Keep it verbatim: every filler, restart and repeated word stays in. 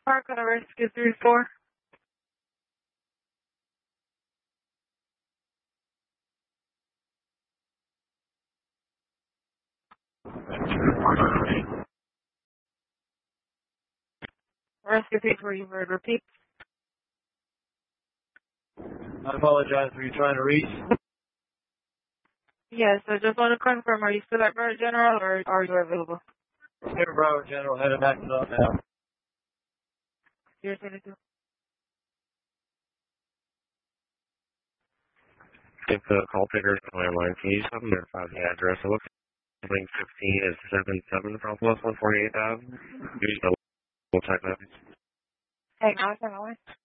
Park on a rescue three four. Rescue three four, you heard. Repeat. I apologize. Were you trying to reach? Yes, I just want to confirm, are you still at Broward General or are you available? Here, Broward General, headed back to the now. Zero seven two. If the call taker is landline, can you just have them verify the address? It looks like link fifteen is seven seven Southwest one forty-eighth Avenue. Use the little text message. Hang on, hang on.